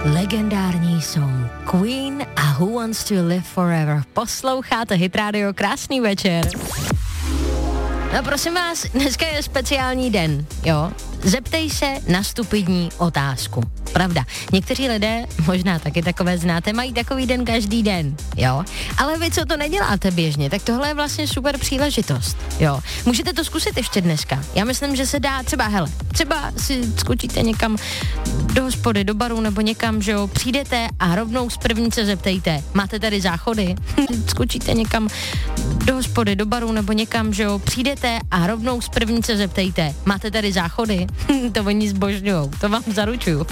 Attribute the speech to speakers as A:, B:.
A: Legendární song Queen a Who Wants to Live Forever. Posloucháte Hit Radio, krásný večer. No prosím vás, dneska je speciální den, jo? Zeptej se na stupidní otázku. Pravda, někteří lidé, možná taky takové znáte, mají takový den každý den, jo? Ale vy, co to neděláte běžně, tak tohle je vlastně super příležitost, jo? Můžete to zkusit ještě dneska. Já myslím, že se dá třeba si skočíte někam do hospody, do baru nebo někam, že jo? Přijdete a rovnou z první se zeptejte, máte tady záchody? Skočíte někam do hospody, do baru nebo někam, že jo? Přijdete a rovnou z první se zeptejte, máte tady záchody? To oni zbožňujou, to vám zaručuju.